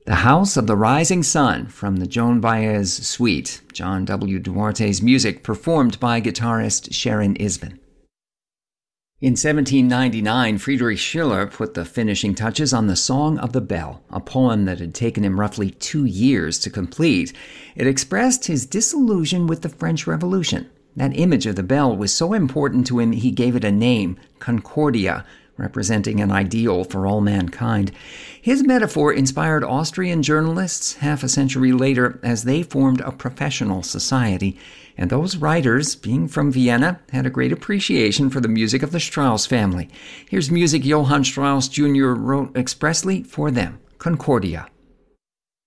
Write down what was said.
The House of the Rising Sun from the Joan Baez Suite, John W. Duarte's music performed by guitarist Sharon Isbin. In 1799, Friedrich Schiller put the finishing touches on the Song of the Bell, a poem that had taken him roughly 2 years to complete. It expressed his disillusion with the French Revolution. That image of the bell was so important to him, he gave it a name, Concordia, representing an ideal for all mankind. His metaphor inspired Austrian journalists half a century later as they formed a professional society. And those writers, being from Vienna, had a great appreciation for the music of the Strauss family. Here's music Johann Strauss Jr. wrote expressly for them, Concordia.